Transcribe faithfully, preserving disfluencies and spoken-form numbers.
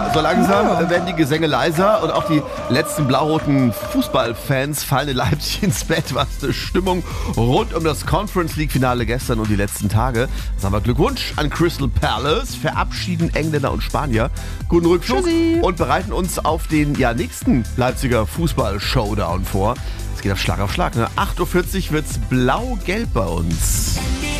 so langsam ja. werden die Gesänge leiser und auch die letzten blau-roten Fußballfans fallen in Leipzig ins Bett. Was eine Stimmung rund um das Conference League-Finale gestern und die letzten Tage. Sagen wir Glückwunsch an Crystal Palace, verabschieden Engländer und Spanier. Guten Rückflug Tschüssi. Und bereiten uns auf den ja, nächsten Leipziger Fußball-Showdown vor. Es geht auf Schlag auf Schlag. Ne? acht Uhr vierzig wird's blau-gelb bei uns.